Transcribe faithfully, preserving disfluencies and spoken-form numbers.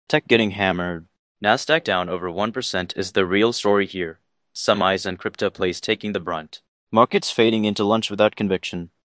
Tech getting hammered. Nasdaq down over one percent is the real story here. Some eyes on crypto plays taking the brunt. Markets fading into lunch without conviction.